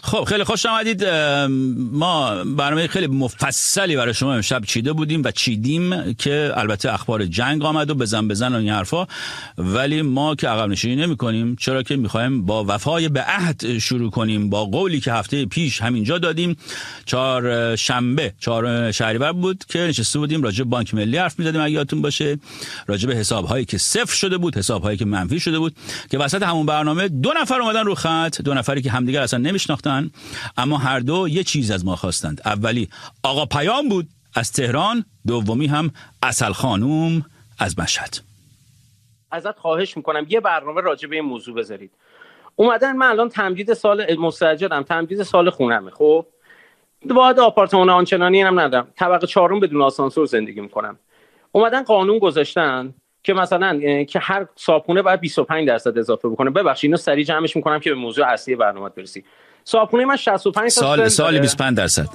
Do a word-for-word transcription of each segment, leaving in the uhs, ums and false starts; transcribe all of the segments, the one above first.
خب خیلی خوش آمدید. ما برنامه خیلی مفصلی برای شما امشب چیده بودیم و چیدیم که البته اخبار جنگ آمد و بزن بزن و این حرفا، ولی ما که عقب نشینی نمی کنیم، چرا که میخوایم با وفای به عهد شروع کنیم، با قولی که هفته پیش همینجا دادیم. چهار شنبه چهار شهریور بود که نشسته بودیم راجع به بانک ملی حرف می‌زدیم، اگه یادتون باشه، راجع به حساب‌هایی که صفر شده بود، حساب‌هایی که منفی شده بود، که وسط همون برنامه دو نفر اومدن رو خط، دو نفری که همدیگر اصلا نمیشناختن، اما هر دو یه چیز از ما خواستند. اولی آقا پیام بود از تهران، دومی هم اصل خانوم از مشهد. ازت خواهش میکنم یه برنامه راجع به این موضوع بذارید. اومدن، من الان تمدید سال مستاجرم، تمدید سال خونمه، خب باید آپارتمان آنچنانی هم ندارم، طبقه چهارم بدون آسانسور زندگی میکنم. اومدن قانون گذاشتن که مثلا که هر صابخونه باید بیست و پنج درصد اضافه بکنه. ببخشید اینو سریع جمعش میکنم که به موضوع اصلی برنامه برسی. صابخونه من شصت و پنج سال سال سال بیست و پنج درصد.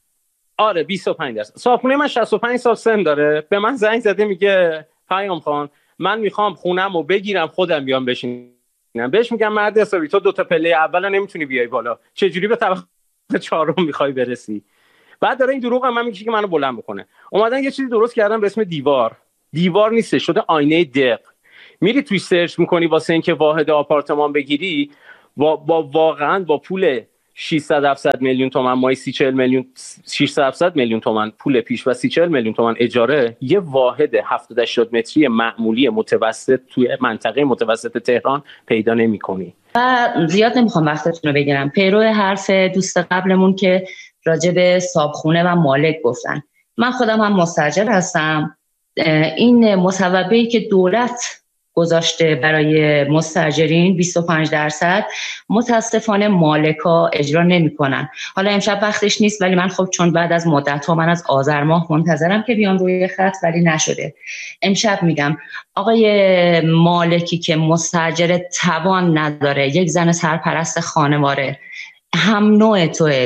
آره بیست و پنج درصد. صابخونه من شصت و پنج سال سن داره. به من زنگ زده میگه پیام خان من میخوام خونه‌مو بگیرم خودم بیام بشینم. بهش میگم مرد حسابی تو دو تا پله اولو نمیتونی بیای بالا، چه جوری به طبقه چهارم میخوای برسی؟ بعد داره این دروغ هم من میگه که منو بلند بکنه. اومدن یه چیزی درست کردن به اسم دیوار. دیوار نیست، شده آینه دق. میری توی سرچ میکنی واسه اینکه واحد آپارتمان بگیری، با, با واقعا با پول ششصد هفتصد میلیون تومان مای سی چهل میلیون ششصد هفتصد میلیون تومان پول پیش و سی چهل میلیون تومان اجاره، یه واحد هفتاد هشتاد متری معمولی متوسط توی منطقه متوسط تهران پیدا نمی‌کنی. و زیاد نمیخوام وقتتون رو بگیرم. پیرو حرف دوست قبلمون که راجع به صابخونه و مالک گفتن، من خودم هم مستاجر هستم. این مصوبه‌ای که دولت گذاشته برای مستاجرین بیست و پنج درصد، متاسفانه مالکا اجرا نمی‌کنن. حالا امشب وقتش نیست، ولی من خب چون بعد از مدت‌ها من از آذر ماه منتظرم که بیام روی خط، ولی نشده. امشب میگم آقای مالکی که مستاجر توان نداره، یک زن سرپرست خانواره، هم نوع توه،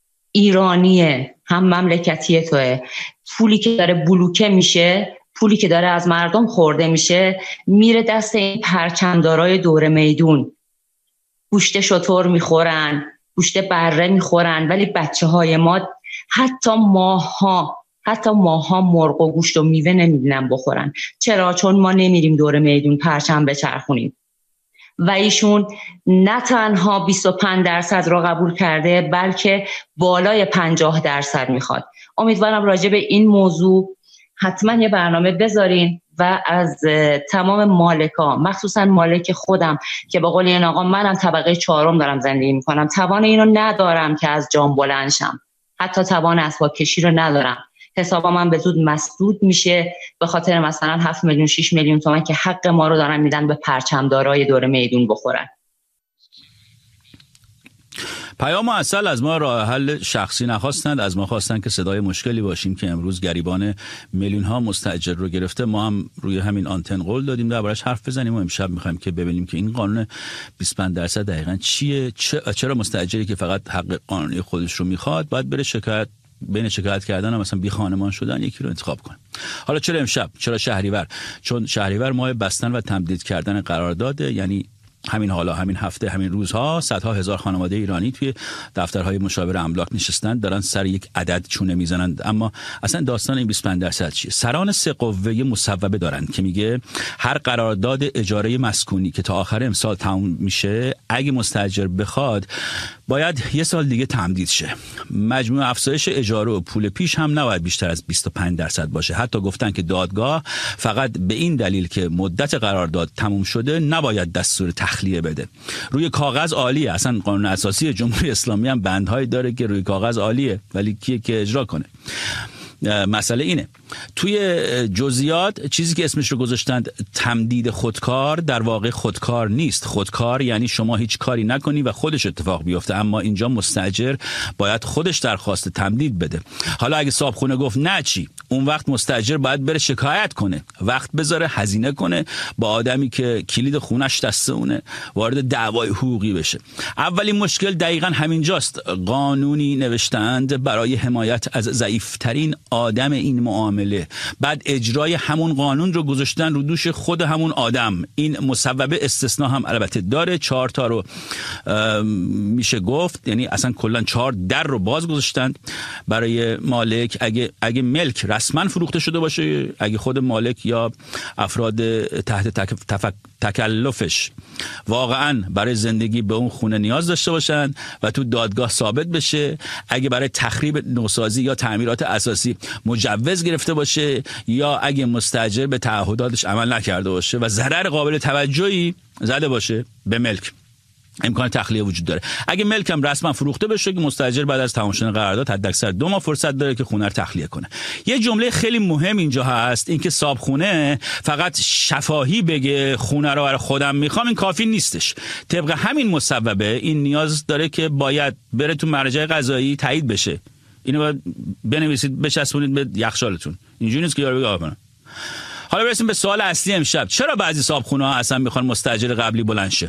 ایرانیه، هم مملکتی توه، پولی که داره بلوکه میشه، پولی که داره از مردم خورده میشه، میره دست این پرچمدارای دور میدون. گوشت شتر میخورن، گوشت بره میخورن، ولی بچه های ما حتی ماها حتی ماها مرغ و گوشت و میوه نمیدونن بخورن. چرا؟ چون ما نمیریم دور میدون پرچم بچرخونیم. و ایشون نه تنها بیست و پنج درصد رو قبول کرده، بلکه بالای پنجاه درصد میخواد. امیدوارم راجع به این موضوع حتما یه برنامه بذارین و از تمام مالکا، مخصوصا مالک خودم که با قول این آقا منم طبقه چهارم دارم زندگی میکنم، توان اینو ندارم که از جام بلند شم، حتی توان اسباب کشی رو ندارم، حسابا من به زود مسدود میشه به خاطر مثلا هفت میلیون شش میلیون تومان که حق ما رو دارن میدن به پرچمدارای دور میدون بخورن. پیام اصل از ما راه حل شخصی نخواستند، از ما خواستند که صدای مشکلی باشیم که امروز گریبان میلیون ها مستاجر رو گرفته. ما هم روی همین آنتن قول دادیم دربارش حرف بزنیم و امشب میخوایم که ببینیم که این قانون بیست و پنج درصد دقیقاً چیه، چرا مستاجری که فقط حق قانونی خودش رو میخواد باید بره شکایت، بین شکایت کردن و مثلا بی خانمان شدن یکی رو انتخاب کنه. حالا چرا امشب؟ چرا شهریور؟ چون شهریور ماه بستن و تمدید کردن قرارداده، یعنی همین حالا، همین هفته، همین روزها صدها هزار خانواده ایرانی توی دفترهای مشاور املاک نشستن، دارن سر یک عدد چونه میزنند. اما اصلا داستان این بیست و پنج درصد چیه؟ سران سه قوه مصوبه دارن که میگه هر قرارداد اجاره مسکونی که تا آخر امسال تموم میشه، اگه مستاجر بخواد باید یه سال دیگه تمدید شه. مجموع افزایش اجاره و پول پیش هم نباید بیشتر از بیست و پنج درصد باشه. حتی گفتن که دادگاه فقط به این دلیل که مدت قرارداد تموم شده نباید دستور تخلیه بده. روی کاغذ عالیه، اصلا قانون اساسی جمهوری اسلامی هم بندهایی داره که روی کاغذ عالیه، ولی کیه که اجرا کنه؟ مسئله اینه توی جزئیات چیزی که اسمش رو گذاشتند تمدید خودکار، در واقع خودکار نیست. خودکار یعنی شما هیچ کاری نکنی و خودش اتفاق بیفته، اما اینجا مستاجر باید خودش درخواست تمدید بده. حالا اگه صاحبخونه گفت نه چی؟ اون وقت مستاجر باید بره شکایت کنه، وقت بذاره، هزینه کنه، با آدمی که کلید خونش دست اونه وارد دعوای حقوقی بشه. اولین مشکل دقیقاً همینجاست. قانونی نوشتند برای حمایت از ضعیف‌ترین آدم این معامله، بعد اجرای همون قانون رو گذاشتن رو دوش خود همون آدم. این مصوبه استثناء هم البته داره، چهار تا رو میشه گفت، یعنی اصلا کلا چهار در رو باز گذاشتن برای مالک. اگه اگه ملک رسما فروخته شده باشه، اگه خود مالک یا افراد تحت تک... تفک... تکلفش واقعا برای زندگی به اون خونه نیاز داشته باشن و تو دادگاه ثابت بشه، اگه برای تخریب نوسازی یا تعمیرات اساسی مجوز گرفته باشه، یا اگه مستاجر به تعهداتش عمل نکرده باشه و ضرر قابل توجهی زده باشه به ملک، امکان تخلیه وجود داره. اگه ملک هم رسما فروخته بشه که مستاجر بعد از تمام شدن قرارداد حداکثر دو ماه فرصت داره که خونه رو تخلیه کنه. یه جمله خیلی مهم اینجا هست، اینکه صاحبخونه فقط شفاهی بگه خونه رو برای خودم میخوام، این کافی نیستش. طبق همین مصوبه این نیاز داره که باید بره تو مرجع قضایی تایید بشه. اینو باید بنویسید بچسبونید به یخچالتون. اینجوری نیست که یارو بگه آقا. حالا برسیم به سوال اصلی امشب. چرا بعضی صاحبخونه ها اصلا میخوان مستاجر قبلی بلند شه؟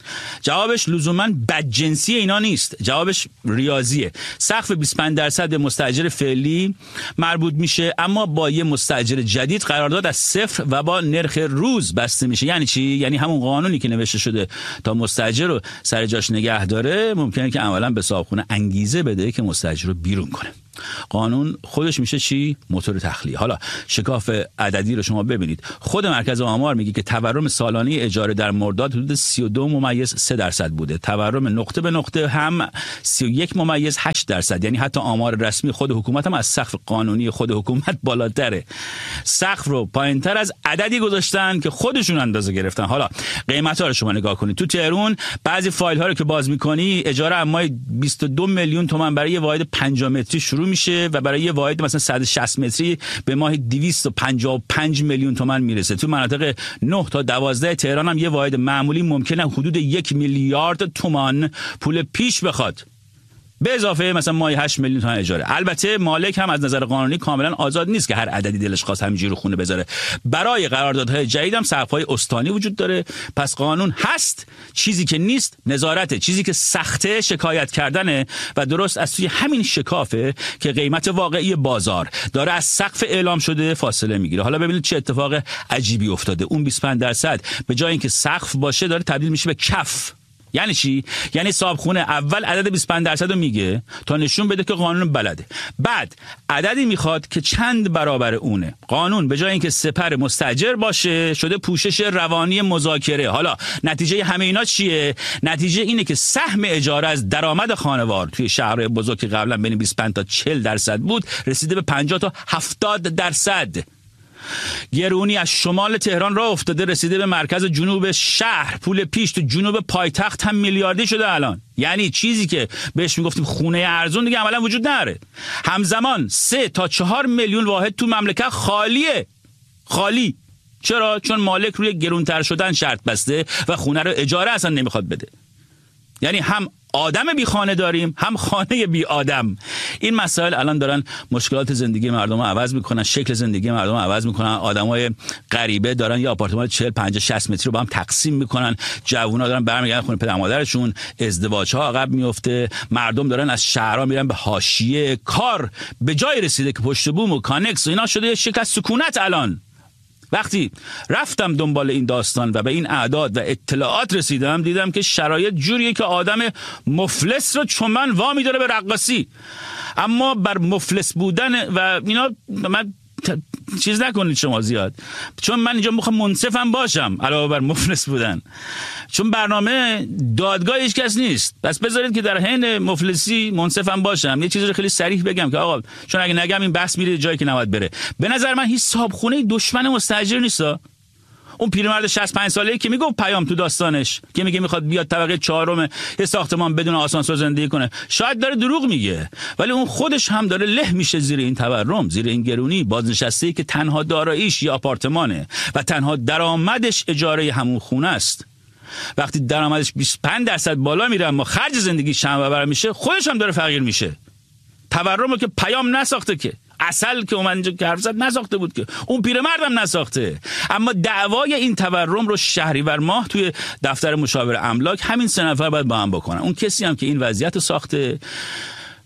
جوابش لزوما بدجنسی اینا نیست، جوابش ریاضیه. سقف بیست و پنج درصد به مستاجر فعلی مربوط میشه، اما با یه مستاجر جدید قرارداد از صفر و با نرخ روز بسته میشه. یعنی چی؟ یعنی همون قانونی که نوشته شده تا مستاجر رو سر جاش نگه داره ممکنه که اولا به صاحبخونه انگیزه بده که مستاجر رو بیرون کنه. قانون خودش میشه چی؟ موتور تخلیه. حالا شکاف عددی رو شما ببینید. خود مرکز آمار میگه که تورم سالانه اجاره در مرداد حدود سی و دو ممیز سه درصد بوده. تورم نقطه به نقطه هم سی و یک ممیز هشت درصد. یعنی حتی آمار رسمی خود حکومت هم از سقف قانونی خود حکومت بالاتره. سقف رو پایینتر از عددی گذاشتن که خودشون اندازه گرفتن. حالا قیمتا رو شما نگاه کنید. تو تهران بعضی فایل ها رو که باز میکنی اجاره اما بیست و دو میلیون تومان برای یه واحد پنجاه متری شروع میشه و برای یه واحد مثلا صد و شصت متری به ماه دویست و پنجاه و پنج میلیون تومان میرسه. تو مناطق نه تا دوازده تهران هم یه واحد معمولی ممکنه حدود یک میلیارد تومان پول پیش بخواد، به اضافه مثلا ماهی هشت میلیون تومان اجاره. البته مالک هم از نظر قانونی کاملا آزاد نیست که هر عددی دلش خواست همینجوری رو خونه بذاره. برای قراردادهای جدید هم سقف‌های استانی وجود داره. پس قانون هست، چیزی که نیست نظارته، چیزی که سخته شکایت کردنه و درست از توی همین شکافه که قیمت واقعی بازار داره از سقف اعلام شده فاصله میگیره. حالا ببینید چه اتفاق عجیبی افتاده. اون بیست و پنج درصد به جای اینکه سقف باشه داره تبدیل میشه به کف. یعنی چی؟ یعنی صاحبخونه اول عدد بیست و پنج درصد رو میگه تا نشون بده که قانون بلده، بعد عددی میخواد که چند برابر اونه. قانون به جای اینکه سپر مستاجر باشه شده پوشش روانی مذاکره. حالا نتیجه همه اینا چیه؟ نتیجه اینه که سهم اجاره از درآمد خانوار توی شهرهای بزرگ که قبلا بین بیست و پنج تا چهل درصد بود رسیده به پنجاه تا هفتاد درصد. گرونی از شمال تهران راه افتاده رسیده به مرکز جنوب شهر. پول پیش تو جنوب پایتخت هم میلیاردی شده الان. یعنی چیزی که بهش میگفتیم خونه ارزون دیگه عملا وجود نداره. همزمان سه تا چهار میلیون واحد تو مملکت خالیه. خالی. چرا؟ چون مالک روی گرونتر شدن شرط بسته و خونه رو اجاره اصلا نمیخواد بده. یعنی هم آدم بی خانه داریم هم خانه بی آدم. این مسائل الان دارن مشکلات زندگی مردم رو عوض میکنن، شکل زندگی مردم رو عوض میکنن. آدمای غریبه دارن یه آپارتمان چهل پنجاه شصت متری رو با هم تقسیم میکنن. جوونا دارن برمیگردن خونه پدر مادرشون. ازدواج‌ها عقب میفته. مردم دارن از شهرها میرن به حاشیه. کار به جای رسیده که پشت بوم و کانکس و اینا شده یه شکل سکونت. الان وقتی رفتم دنبال این داستان و به این اعداد و اطلاعات رسیدم دیدم که شرایط جوریه که آدم مفلس رو چون من وامی داره به رقاصی. اما بر مفلس بودن و اینا من چیز نکنید شما زیاد، چون من اینجا میخوام منصفم باشم علاوه بر مفلس بودن، چون برنامه دادگاه هیچ کس نیست. پس بذارید که در حین مفلسی منصفم باشم. یه چیزی رو خیلی صریح بگم که آقا چون اگه نگم این بحث میره جایی که نباید بره. به نظر من هیچ صاحبخونه دشمن مستاجر نیستا. اون پیرمرد شصت و پنج ساله‌ای که میگه پیام تو داستانش که میگه میخواد بیاد طبقه چهارم یه ساختمان بدون آسانسور زندگی کنه، شاید داره دروغ میگه، ولی اون خودش هم داره له میشه زیر این تورم، زیر این گرونی. بازنشسته‌ای که تنها داراییش یه آپارتمانه و تنها درآمدش اجاره همون خونه است. وقتی درآمدش بیست و پنج درصد بالا میره اما خرج زندگیش هم برابر میشه، خودش هم داره فقیر میشه. تورمو که پیام نساخته که، اصل که اومد اینجا که حرف زد نساخته بود که، اون پیرمردم نساخته. اما دعوای این تورم رو شهریور ماه توی دفتر مشاور املاک همین سه نفر باید با هم بکنن. اون کسی هم که این وضعیت ساخته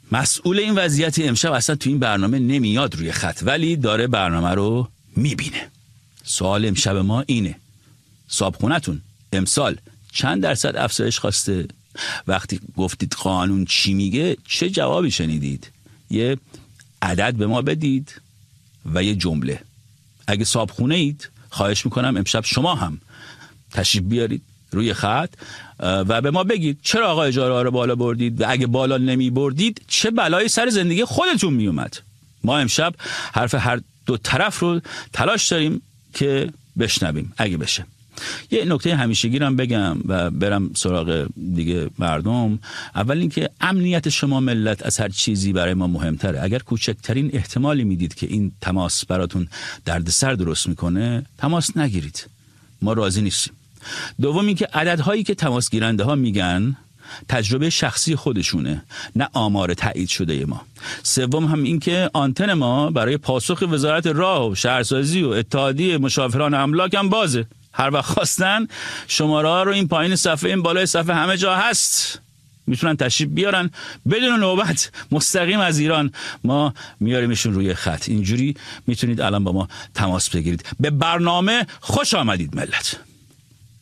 مسئول این وضعیت امشب اصلا تو این برنامه نمیاد روی خط، ولی داره برنامه رو میبینه. سوال امشب ما اینه: صاحبخونتون امسال چند درصد افزایش خواسته؟ وقتی گفتید قانون چی میگه چه جوابی شنیدید؟ یه عدد به ما بدید و یه جمله. اگه صاحبخونه اید خواهش میکنم امشب شما هم تشریف بیارید روی خط و به ما بگید چرا آقا اجاره ها رو بالا بردید و اگه بالا نمی بردید چه بلایی سر زندگی خودتون می اومد. ما امشب حرف هر دو طرف رو تلاش داریم که بشنویم اگه بشه. یه نکته همیشگی رو بگم و برم سراغ دیگه مردم. اول اینکه امنیت شما ملت از هر چیزی برای ما مهمتره. اگر کوچکترین احتمالی میدید که این تماس براتون دردسر درست میکنه، تماس نگیرید. ما راضی نیستیم. دوم اینکه عددهایی که تماس گیرنده ها میگن تجربه شخصی خودشونه، نه آمار تایید شده ما. سوم هم این که آنتن ما برای پاسخ وزارت راه و شهرسازی و اتحادیه مشاوران املاک هم بازه. هر وقت خواستن شماره ها رو این پایین صفحه، این بالای صفحه، همه جا هست، میتونن تشریف بیارن بدون نوبت مستقیم از ایران. ما میاریمشون روی خط. اینجوری میتونید الان با ما تماس بگیرید. به برنامه خوش آمدید ملت.